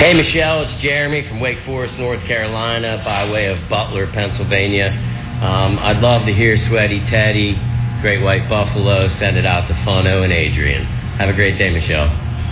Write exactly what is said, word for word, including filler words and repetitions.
Hey, Michelle, it's Jeremy from Wake Forest, North Carolina, by way of Butler, Pennsylvania. Um, I'd love to hear Sweaty Teddy, Great White Buffalo. Send it out to Fano and Adrian. Have a great day, Michelle.